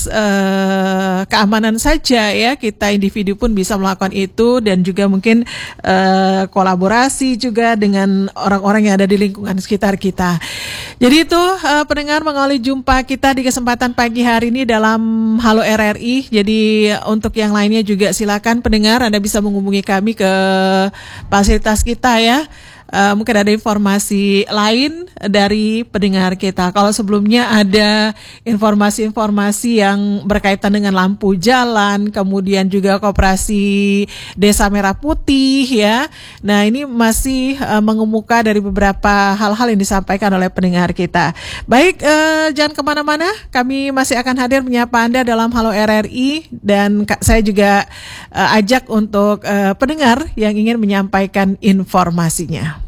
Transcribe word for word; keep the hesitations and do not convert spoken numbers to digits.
Uh, keamanan saja ya, kita individu pun bisa melakukan itu, dan juga mungkin uh, kolaborasi juga dengan orang-orang yang ada di lingkungan sekitar kita. Jadi itu uh, pendengar, mengawali jumpa kita di kesempatan pagi hari ini dalam Halo R R I. Jadi untuk yang lainnya juga silakan pendengar, Anda bisa menghubungi kami ke fasilitas kita ya. Uh, mungkin ada informasi lain dari pendengar kita. Kalau sebelumnya ada informasi-informasi yang berkaitan dengan lampu jalan, kemudian juga koperasi Desa Merah Putih ya. Nah, ini masih uh, mengemuka dari beberapa hal-hal yang disampaikan oleh pendengar kita. Baik, uh, jangan kemana-mana. Kami masih akan hadir menyapa Anda dalam Halo R R I, dan saya juga uh, ajak untuk uh, pendengar yang ingin menyampaikan informasinya.